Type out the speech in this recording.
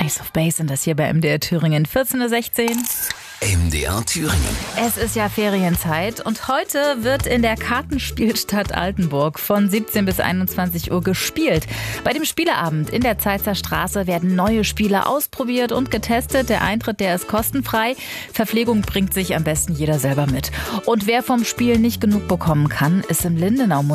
Ace of Base sind das hier bei MDR Thüringen. 14:16 Uhr. MDR Thüringen. Es ist ja Ferienzeit und heute wird in der Kartenspielstadt Altenburg von 17 bis 21 Uhr gespielt. Bei dem Spieleabend in der Zeitzer Straße werden neue Spiele ausprobiert und getestet. Der Eintritt, der ist kostenfrei. Verpflegung bringt sich am besten jeder selber mit. Und wer vom Spiel nicht genug bekommen kann, ist im Lindenau